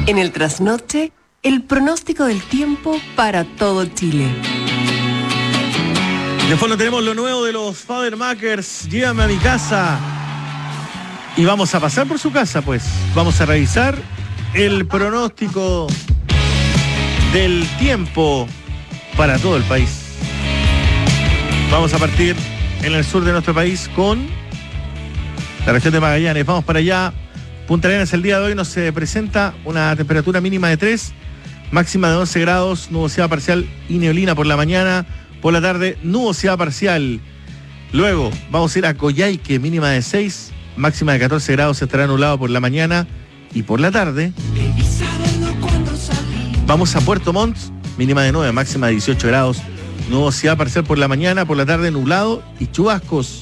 En el trasnoche, el pronóstico del tiempo para todo Chile. De fondo tenemos lo nuevo de los Fabermakers. Llévame a mi casa. Y vamos a pasar por su casa, pues. Vamos a revisar el pronóstico del tiempo para todo el país. Vamos a partir en el sur de nuestro país con la región de Magallanes. Vamos para allá. Punta Arenas el día de hoy nos presenta una temperatura mínima de 3, máxima de 11 grados, nubosidad parcial y neblina por la mañana. Por la tarde, nubosidad parcial. Luego vamos a ir a Coyhaique, mínima de 6, máxima de 14 grados, estará nublado por la mañana y por la tarde. Vamos a Puerto Montt, mínima de 9, máxima de 18 grados, nubosidad parcial por la mañana, por la tarde nublado y chubascos.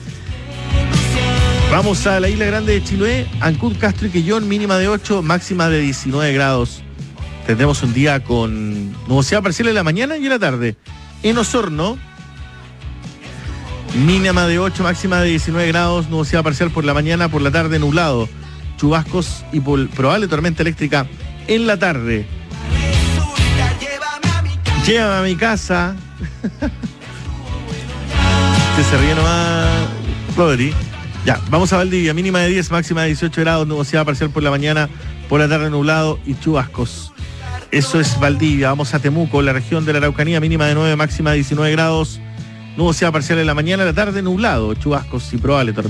Vamos a la Isla Grande de Chiloé, Ancud, Castro y Quillón, mínima de 8, máxima de 19 grados. Tendremos un día con nubosidad parcial en la mañana y en la tarde. En Osorno, mínima de 8, máxima de 19 grados, nubosidad parcial por la mañana, por la tarde nublado, chubascos y probable tormenta eléctrica en la tarde. Llévame a mi casa. Se ríe nomás, Flori. Ya, vamos a Valdivia, mínima de 10, máxima de 18 grados, nubosidad parcial por la mañana, por la tarde nublado y chubascos. Eso es Valdivia. Vamos a Temuco, la región de la Araucanía, mínima de 9, máxima de 19 grados, nubosidad parcial en la mañana, en la tarde nublado, chubascos y probable tormenta.